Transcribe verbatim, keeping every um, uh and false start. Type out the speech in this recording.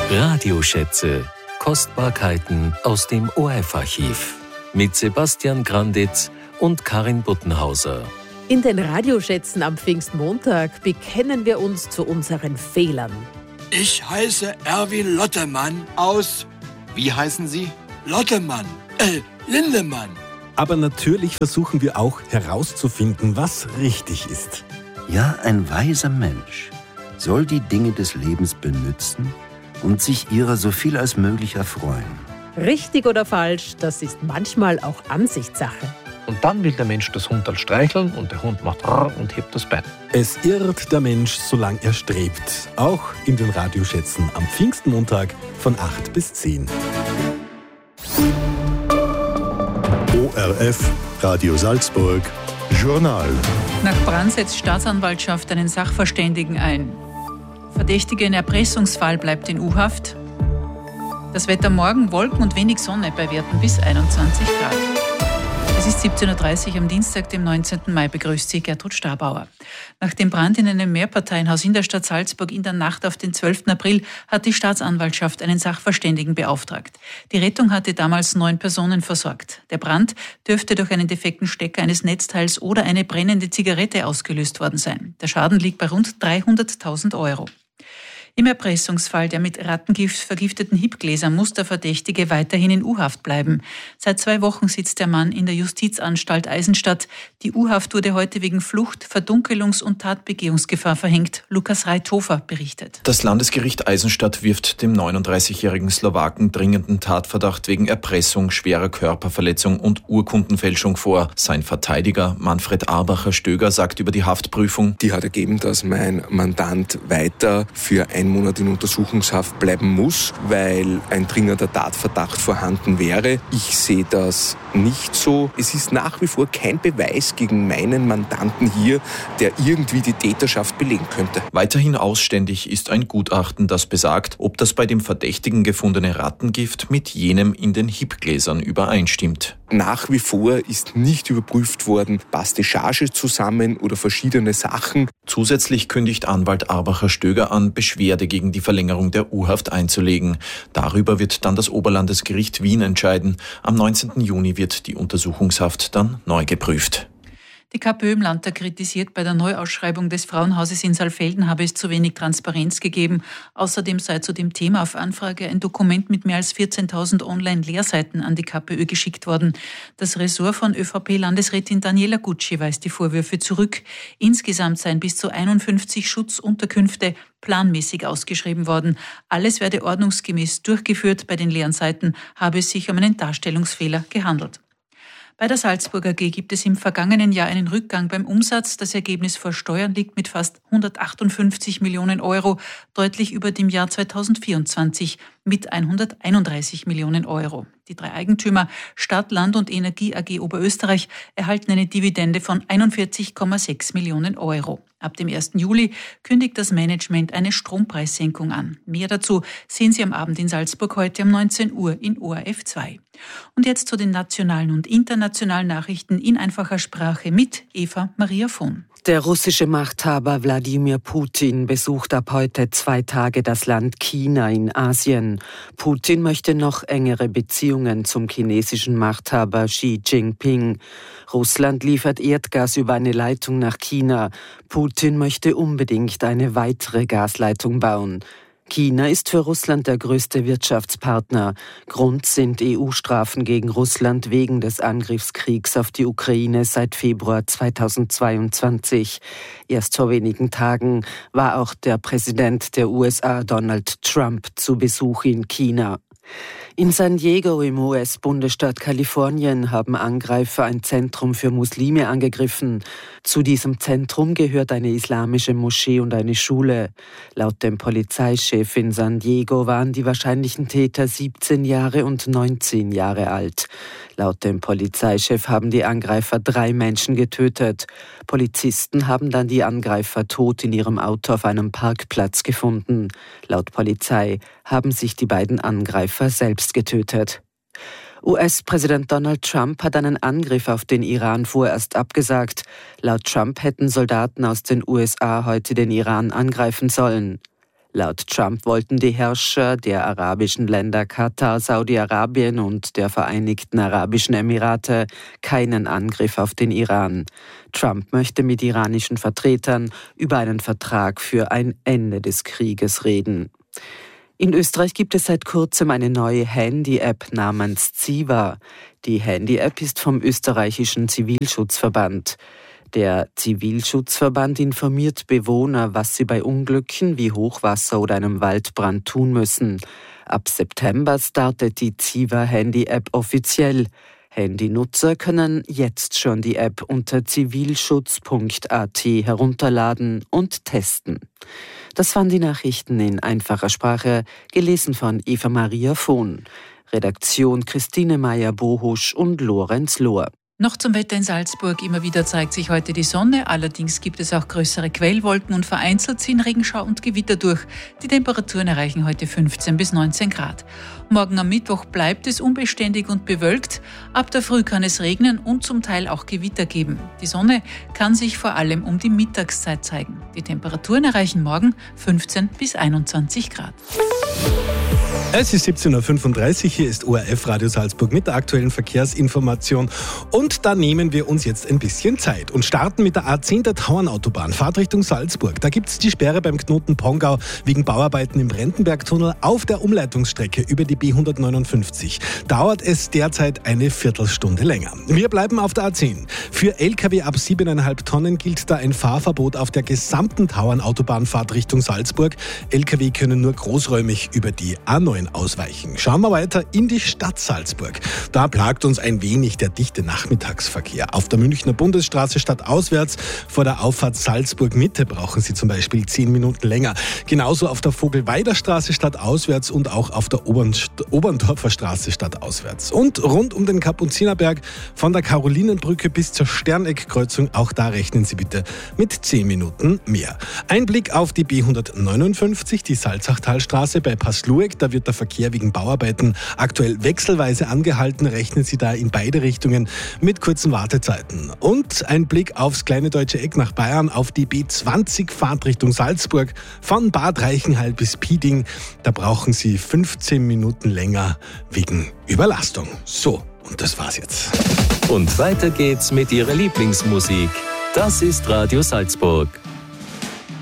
Radioschätze. Kostbarkeiten aus dem O R F-Archiv. Mit Sebastian Granditz und Karin Buttenhauser. In den Radioschätzen am Pfingstmontag bekennen wir uns zu unseren Fehlern. Ich heiße Erwin Lottemann aus... Wie heißen Sie? Lottemann. Äh, Lindemann. Aber natürlich versuchen wir auch herauszufinden, was richtig ist. Ja, ein weiser Mensch soll die Dinge des Lebens benützen und sich ihrer so viel als möglich erfreuen. Richtig oder falsch, das ist manchmal auch Ansichtssache. Und dann will der Mensch das Hundal streicheln und der Hund macht und hebt das Bein. Es irrt der Mensch, solange er strebt. Auch in den Radioschätzen am Pfingstmontag von acht bis zehn. O R F, Radio Salzburg, Journal. Nach Brand setzt Staatsanwaltschaft einen Sachverständigen ein. Verdächtige in Erpressungsfall bleibt in U-Haft. Das Wetter morgen, Wolken und wenig Sonne bei Werten bis einundzwanzig Grad. Es ist siebzehn Uhr dreißig am Dienstag, dem neunzehnten Mai, begrüßt Sie Gertrud Stabauer. Nach dem Brand in einem Mehrparteienhaus in der Stadt Salzburg in der Nacht auf den zwölften April hat die Staatsanwaltschaft einen Sachverständigen beauftragt. Die Rettung hatte damals neun Personen versorgt. Der Brand dürfte durch einen defekten Stecker eines Netzteils oder eine brennende Zigarette ausgelöst worden sein. Der Schaden liegt bei rund dreihunderttausend Euro. Im Erpressungsfall der mit Rattengift vergifteten Hipgläser muss der Verdächtige weiterhin in U-Haft bleiben. Seit zwei Wochen sitzt der Mann in der Justizanstalt Eisenstadt. Die U-Haft wurde heute wegen Flucht, Verdunkelungs- und Tatbegehungsgefahr verhängt. Lukas Reithofer berichtet. Das Landesgericht Eisenstadt wirft dem neununddreißigjährigen Slowaken dringenden Tatverdacht wegen Erpressung, schwerer Körperverletzung und Urkundenfälschung vor. Sein Verteidiger Manfred Arbacher-Stöger sagt über die Haftprüfung: Die hat ergeben, dass mein Mandant weiter für ein Monat in Untersuchungshaft bleiben muss, weil ein dringender Tatverdacht vorhanden wäre. Ich sehe das nicht so. Es ist nach wie vor kein Beweis gegen meinen Mandanten hier, der irgendwie die Täterschaft belegen könnte. Weiterhin ausständig ist ein Gutachten, das besagt, ob das bei dem Verdächtigen gefundene Rattengift mit jenem in den Hipgläsern übereinstimmt. Nach wie vor ist nicht überprüft worden, passt die Charge zusammen oder verschiedene Sachen. Zusätzlich kündigt Anwalt Arbacher-Stöger an, Beschwerde gegen die Verlängerung der U-Haft einzulegen. Darüber wird dann das Oberlandesgericht Wien entscheiden. Am neunzehnten Juni wird die Untersuchungshaft dann neu geprüft. Die KPÖ im Landtag kritisiert, bei der Neuausschreibung des Frauenhauses in Saalfelden habe es zu wenig Transparenz gegeben. Außerdem sei zu dem Thema auf Anfrage ein Dokument mit mehr als vierzehntausend Online-Lehrseiten an die KPÖ geschickt worden. Das Ressort von ÖVP-Landesrätin Daniela Gutschi weist die Vorwürfe zurück. Insgesamt seien bis zu einundfünfzig Schutzunterkünfte planmäßig ausgeschrieben worden. Alles werde ordnungsgemäß durchgeführt. Bei den leeren Seiten habe es sich um einen Darstellungsfehler gehandelt. Bei der Salzburg A G gibt es im vergangenen Jahr einen Rückgang beim Umsatz. Das Ergebnis vor Steuern liegt mit fast hundertachtundfünfzig Millionen Euro, deutlich über dem Jahr zweitausendvierundzwanzig mit hunderteinunddreißig Millionen Euro. Die drei Eigentümer Stadt, Land und Energie A G Oberösterreich erhalten eine Dividende von einundvierzig Komma sechs Millionen Euro. Ab dem ersten Juli kündigt das Management eine Strompreissenkung an. Mehr dazu sehen Sie am Abend in Salzburg heute um neunzehn Uhr in O R F zwei. Und jetzt zu den nationalen und internationalen Nachrichten in einfacher Sprache mit Eva Maria Vohn. Der russische Machthaber Wladimir Putin besucht ab heute zwei Tage das Land China in Asien. Putin möchte noch engere Beziehungen zum chinesischen Machthaber Xi Jinping. Russland liefert Erdgas über eine Leitung nach China. Putin möchte unbedingt eine weitere Gasleitung bauen. China ist für Russland der größte Wirtschaftspartner. Grund sind E U-Strafen gegen Russland wegen des Angriffskriegs auf die Ukraine seit Februar zweitausendzweiundzwanzig. Erst vor wenigen Tagen war auch der Präsident der U S A, Donald Trump, zu Besuch in China. In San Diego im U S-Bundesstaat Kalifornien haben Angreifer ein Zentrum für Muslime angegriffen. Zu diesem Zentrum gehört eine islamische Moschee und eine Schule. Laut dem Polizeichef in San Diego waren die wahrscheinlichen Täter siebzehn Jahre und neunzehn Jahre alt. Laut dem Polizeichef haben die Angreifer drei Menschen getötet. Polizisten haben dann die Angreifer tot in ihrem Auto auf einem Parkplatz gefunden. Laut Polizei haben sich die beiden Angreifer selbst getötet. U S-Präsident Donald Trump hat einen Angriff auf den Iran vorerst abgesagt. Laut Trump hätten Soldaten aus den U S A heute den Iran angreifen sollen. Laut Trump wollten die Herrscher der arabischen Länder Katar, Saudi-Arabien und der Vereinigten Arabischen Emirate keinen Angriff auf den Iran. Trump möchte mit iranischen Vertretern über einen Vertrag für ein Ende des Krieges reden. In Österreich gibt es seit kurzem eine neue Handy-App namens Ziva. Die Handy-App ist vom österreichischen Zivilschutzverband. Der Zivilschutzverband informiert Bewohner, was sie bei Unglücken wie Hochwasser oder einem Waldbrand tun müssen. Ab September startet die Ziva Handy-App offiziell. Handynutzer können jetzt schon die App unter zivilschutz punkt a t herunterladen und testen. Das waren die Nachrichten in einfacher Sprache, gelesen von Eva Maria Vohn. Redaktion Christine Meyer-Bohusch und Lorenz Lohr. Noch zum Wetter in Salzburg. Immer wieder zeigt sich heute die Sonne. Allerdings gibt es auch größere Quellwolken und vereinzelt ziehen Regenschau und Gewitter durch. Die Temperaturen erreichen heute fünfzehn bis neunzehn Grad. Morgen am Mittwoch bleibt es unbeständig und bewölkt. Ab der Früh kann es regnen und zum Teil auch Gewitter geben. Die Sonne kann sich vor allem um die Mittagszeit zeigen. Die Temperaturen erreichen morgen fünfzehn bis einundzwanzig Grad. Es ist siebzehn Uhr fünfunddreißig, hier ist O R F Radio Salzburg mit der aktuellen Verkehrsinformation. Und da nehmen wir uns jetzt ein bisschen Zeit und starten mit der A zehn der Tauernautobahn, Fahrtrichtung Salzburg. Da gibt es die Sperre beim Knoten Pongau wegen Bauarbeiten im Brentenbergtunnel auf der Umleitungsstrecke über die B hundertneunundfünfzig. Dauert es derzeit eine Viertelstunde länger. Wir bleiben auf der A zehn. Für L K W ab sieben Komma fünf Tonnen gilt da ein Fahrverbot auf der gesamten Tauernautobahn Fahrtrichtung Salzburg. L K W können nur großräumig über die A neun ausweichen. Schauen wir weiter in die Stadt Salzburg. Da plagt uns ein wenig der dichte Nachmittagsverkehr. Auf der Münchner Bundesstraße stadtauswärts vor der Auffahrt Salzburg-Mitte brauchen Sie zum Beispiel zehn Minuten länger. Genauso auf der Vogelweider-Straße stadtauswärts und auch auf der Obernst- Oberndorfer Straße stadtauswärts. Und rund um den Kapuzinerberg von der Karolinenbrücke bis zur Sterneckkreuzung, auch da rechnen Sie bitte mit zehn Minuten mehr. Ein Blick auf die B hundertneunundfünfzig, die Salzachtalstraße bei Passlueck. Da wird der Verkehr wegen Bauarbeiten aktuell wechselweise angehalten. Rechnen Sie da in beide Richtungen mit kurzen Wartezeiten. Und ein Blick aufs kleine deutsche Eck nach Bayern, auf die B zwanzig Fahrtrichtung Salzburg von Bad Reichenhall bis Pieding. Da brauchen Sie fünfzehn Minuten länger wegen Überlastung. So, und das war's jetzt. Und weiter geht's mit Ihrer Lieblingsmusik. Das ist Radio Salzburg.